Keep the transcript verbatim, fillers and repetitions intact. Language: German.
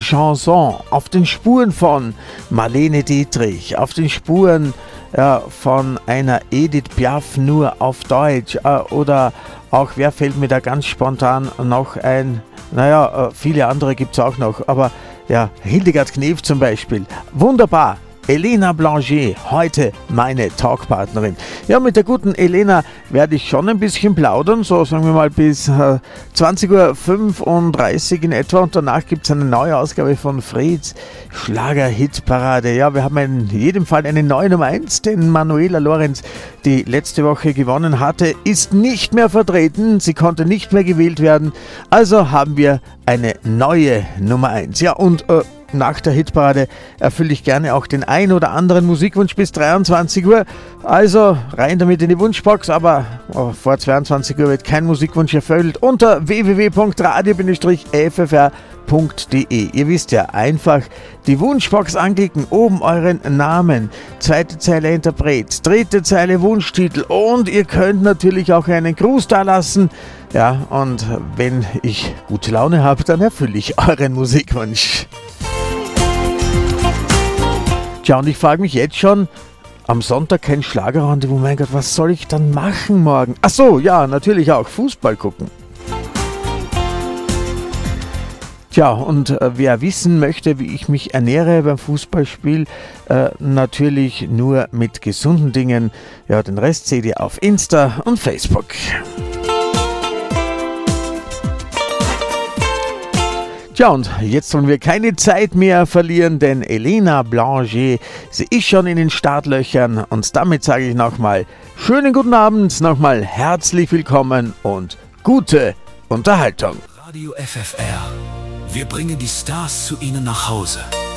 Chanson, auf den Spuren von Marlene Dietrich, auf den Spuren ja, von einer Edith Piaf nur auf Deutsch äh, oder auch, wer fällt mir da ganz spontan noch ein? Naja, äh, viele andere gibt es auch noch, aber ja, Hildegard Knef zum Beispiel, wunderbar. Elena Blanger, heute meine Talkpartnerin. Ja, mit der guten Elena werde ich schon ein bisschen plaudern, so sagen wir mal bis äh, zwanzig Uhr fünfunddreißig in etwa, und danach gibt es eine neue Ausgabe von Freds Schlager-Hitparade. Ja, wir haben in jedem Fall eine neue Nummer eins, denn Manuela Lorenz, die letzte Woche gewonnen hatte, ist nicht mehr vertreten, sie konnte nicht mehr gewählt werden, also haben wir eine neue Nummer eins. Ja, und äh, nach der Hitparade erfülle ich gerne auch den ein oder anderen Musikwunsch bis dreiundzwanzig Uhr. Also rein damit in die Wunschbox, aber oh, vor zweiundzwanzig Uhr wird kein Musikwunsch erfüllt. Unter w w w punkt radio f f r punkt d e. Ihr wisst ja, einfach die Wunschbox anklicken, oben euren Namen, zweite Zeile Interpret, dritte Zeile Wunschtitel, und ihr könnt natürlich auch einen Gruß da lassen. Ja, und wenn ich gute Laune habe, dann erfülle ich euren Musikwunsch. Tja, und ich frage mich jetzt schon, am Sonntag kein Schlagerrendezvous, mein Gott, was soll ich dann machen morgen? Ach so, ja, natürlich auch Fußball gucken. Tja, und äh, wer wissen möchte, wie ich mich ernähre beim Fußballspiel, äh, natürlich nur mit gesunden Dingen. Ja, den Rest seht ihr auf Insta und Facebook. Tja, und jetzt wollen wir keine Zeit mehr verlieren, denn Elena Blanger, sie ist schon in den Startlöchern, und damit sage ich nochmal schönen guten Abend, nochmal herzlich willkommen und gute Unterhaltung. Radio F F R, wir bringen die Stars zu Ihnen nach Hause.